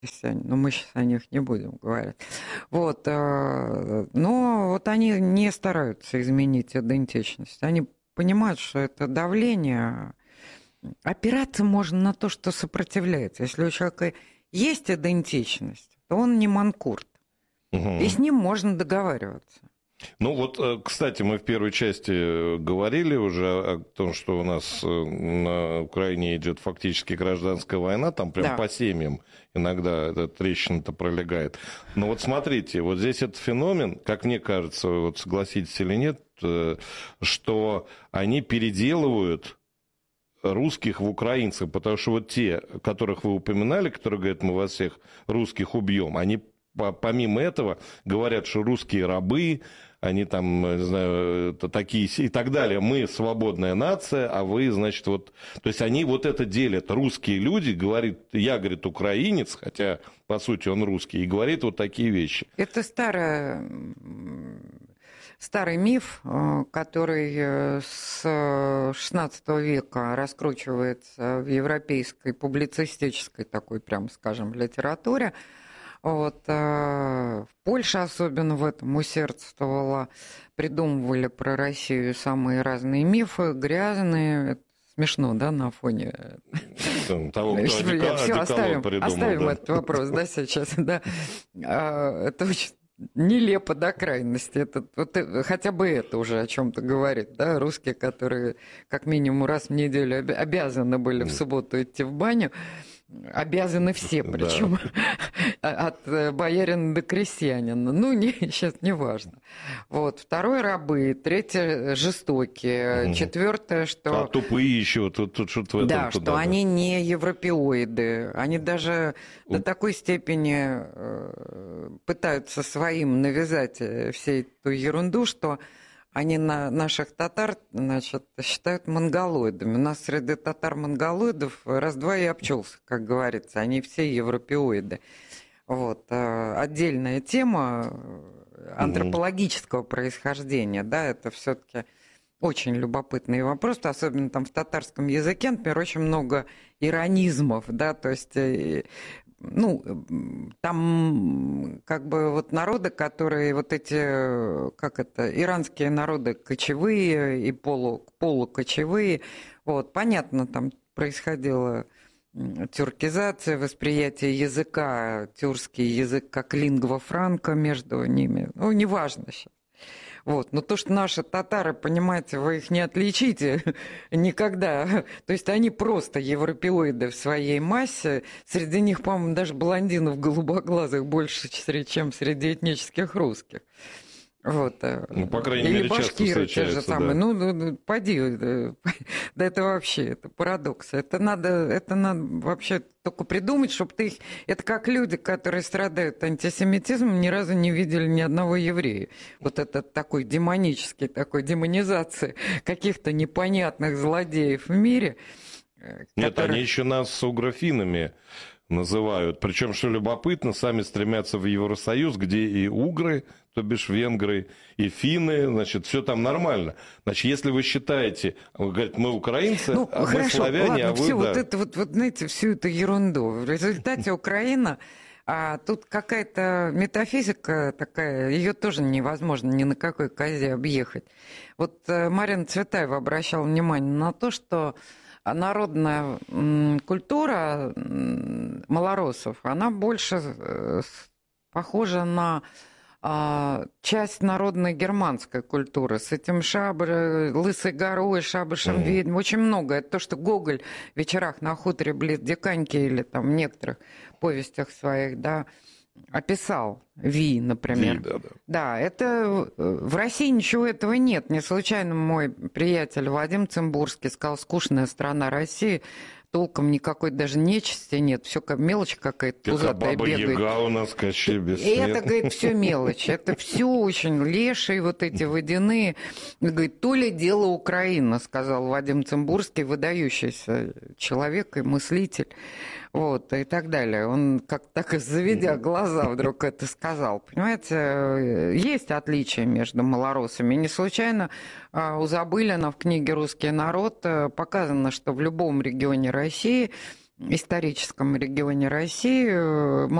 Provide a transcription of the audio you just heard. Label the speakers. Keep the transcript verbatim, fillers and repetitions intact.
Speaker 1: крестьяне, но мы сейчас о них не будем говорить. Вот, э, но вот они не стараются изменить идентичность. Они понимают, что это давление. Опираться можно на то, что сопротивляется. Если у человека есть идентичность, то он не манкурт.
Speaker 2: Угу.
Speaker 1: И с ним можно договариваться.
Speaker 2: Ну вот, кстати, мы в первой части говорили уже о том, что у нас на Украине идет фактически гражданская война, там прям да. по семьям иногда эта трещина-то пролегает. Но вот смотрите, вот здесь этот феномен, как мне кажется, вот согласитесь или нет, что они переделывают русских в украинцев, потому что вот те, которых вы упоминали, которые говорят, мы вас всех русских убьем, они помимо этого говорят, что русские рабы, они там, не знаю, такие и так далее. Мы свободная нация, а вы, значит, вот... То есть они вот это делят. Русские люди, говорит, я, говорит, украинец, хотя, по сути, он русский, и говорит вот такие вещи.
Speaker 1: Это старая... Старый миф, который с шестнадцатого века раскручивается в европейской публицистической такой, прям скажем, литературе. Вот, в Польше особенно в этом усердствовала, придумывали про Россию самые разные мифы, грязные. Это смешно, да, на фоне того, кто все оставим, придумал, оставим да. этот вопрос, да, сейчас, да. Это очень нелепо до крайности. Это, вот, хотя бы это уже о чем-то говорит, да, русские, которые как минимум раз в неделю обязаны были в субботу идти в баню. Обязаны все, причем да. от боярина до крестьянина. Ну, не, сейчас не важно. Вот. Второе — рабы. Третье — жестокие. Угу. Четвертое, что...
Speaker 2: А тупые еще. Тут, тут что-то в этом.
Speaker 1: Да, что они не европеоиды. Они даже У... до такой степени пытаются своим навязать всю эту ерунду, что... Они на наших татар, значит, считают монголоидами. У нас среди татар-монголоидов раз-два и обчелся, как говорится. Они все европеоиды. Вот. Отдельная тема антропологического происхождения, да, это все-таки очень любопытный вопрос, особенно там в татарском языке, например, очень много иронизмов, да, то есть... Ну, там как бы вот народы, которые вот эти, как это, иранские народы кочевые и полу, полукочевые, вот, понятно, там происходила тюркизация, восприятие языка, тюркский язык как лингва франка между ними, ну, неважно сейчас. Вот. Но то, что наши татары, понимаете, вы их не отличите никогда. То есть они просто европеоиды в своей массе. Среди них, по-моему, даже блондинов голубоглазых больше, чем среди этнических русских. Вот.
Speaker 2: Ну, по крайней
Speaker 1: Или
Speaker 2: мере,
Speaker 1: башкиры те же самые.
Speaker 2: Да.
Speaker 1: Ну, ну, поди, да, да это вообще, это парадокс. Это надо, это надо вообще только придумать, чтобы ты их... Это как люди, которые страдают антисемитизмом, ни разу не видели ни одного еврея. Вот это такой демонический, такой демонизации каких-то непонятных злодеев в мире.
Speaker 2: Нет, которые... они еще нас с угрофинами называют. Причем, что любопытно, сами стремятся в Евросоюз, где и угры, то бишь венгры, и финны, значит, все там нормально. Значит, если вы считаете, вы говорите, мы украинцы,
Speaker 1: ну,
Speaker 2: а
Speaker 1: хорошо,
Speaker 2: мы славяне,
Speaker 1: ладно,
Speaker 2: а вы...
Speaker 1: Все
Speaker 2: да.
Speaker 1: вот это, вот, вот, знаете, всю эту ерунду. В результате Украина, а тут какая-то метафизика такая, ее тоже невозможно ни на какой козе объехать. Вот Марина Цветаева обращала внимание на то, что народная культура малороссов, она больше похожа на часть народной германской культуры с этим шабр, лысой горой, шабашем mm-hmm. ведьм. Очень много. Это то, что Гоголь в «Вечерах на хуторе близ Диканьки» или там в некоторых повестях своих, да, описал. Ви, например.
Speaker 2: Ви, да, да.
Speaker 1: Да, это в России ничего этого нет. Не случайно мой приятель Вадим Цимбурский сказал: скучная страна России, толком никакой даже нечисти нет, все как мелочь какая-то пузатая
Speaker 2: баба
Speaker 1: бегает.
Speaker 2: Яга у нас Кощей бессмертный.
Speaker 1: Это, говорит, все мелочь, это все очень лешие вот эти водяные. Говорит, то ли дело Украина, сказал Вадим Цимбурский, выдающийся человек и мыслитель, вот, и так далее. Он как так заведя глаза вдруг это сказал. Понимаете, есть отличия между малороссами. Не случайно у Забылина в книге «Русский народ» показано, что в любом регионе России историческом регионе России